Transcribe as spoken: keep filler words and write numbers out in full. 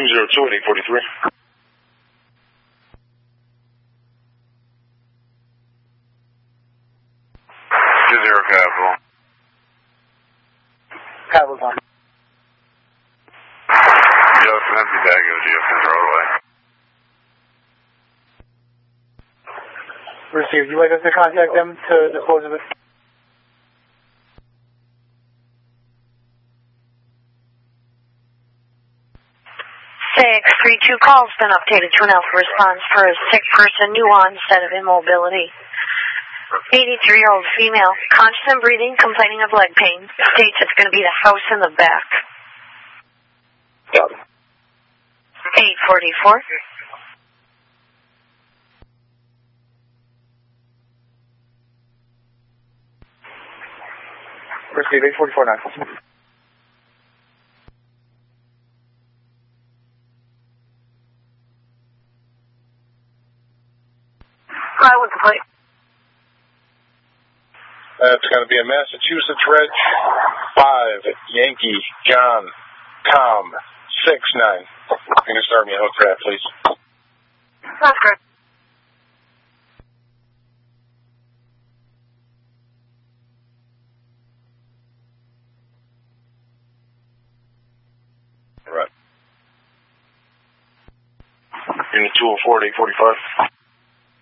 zero two at eight forty-three. two zero Capital. Capital's on. Justin, empty bag of Justin's roadway. Received. Would you like us to contact them to dispose of it? six three two call's been updated to an alpha response for a sick person, new onset of immobility. eighty-three-year-old female, conscious and breathing, complaining of leg pain. States it's going to be the house in the back. Yep. eight forty-four. Received. eight forty-four nine. Hi, what's the plate? That's going to be a Massachusetts Reg five, Yankee, John, Tom, six nine. Can you start me a hook for that, please? That's good. All right. Unit two oh four at eight forty-five.